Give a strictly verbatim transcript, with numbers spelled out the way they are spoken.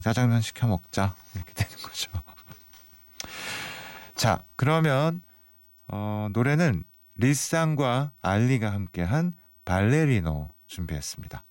짜장면 시켜 먹자 이렇게 되는 거죠. 자, 그러면 어, 노래는 리쌍과 알리가 함께한 발레리노 준비했습니다.